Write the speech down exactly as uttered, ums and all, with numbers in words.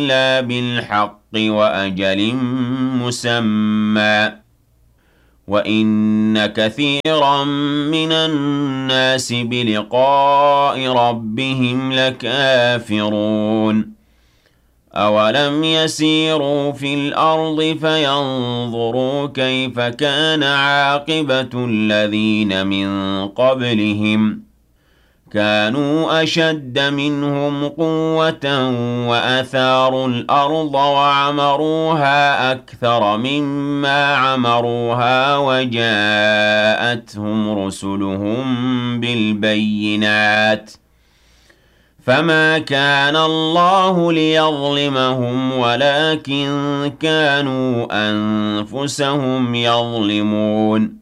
إِلَّا بِالْحَقِّ وَأَجَلٍ مُّسَمًّى وَإِنَّ كَثِيرًا مِّنَ النَّاسِ بِلِقَاءِ رَبِّهِمْ لَكَافِرُونَ أَوَلَمْ يَسِيرُوا فِي الْأَرْضِ فَيَنظُرُوا كَيْفَ كَانَ عَاقِبَةُ الَّذِينَ مِن قَبْلِهِمْ كَانُوا أَشَدَّ مِنْهُمْ قُوَّةً وَأَثَارُوا الْأَرْضَ وَعَمَرُوهَا أَكْثَرَ مِمَّا عَمَرُوهَا وَجَاءَتْهُمْ رُسُلُهُم بِالْبَيِّنَاتِ فَمَا كَانَ اللَّهُ لِيَظْلِمَهُمْ وَلَٰكِن كَانُوا أَنفُسَهُمْ يَظْلِمُونَ